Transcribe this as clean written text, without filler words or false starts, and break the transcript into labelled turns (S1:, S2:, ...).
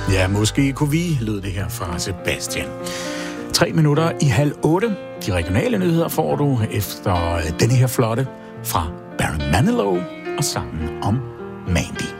S1: Ja, måske kunne vi, lød det her fra Sebastian. 7:03. De regionale nyheder får du efter denne her flotte fra Barry Manilow og sangen om Mandy.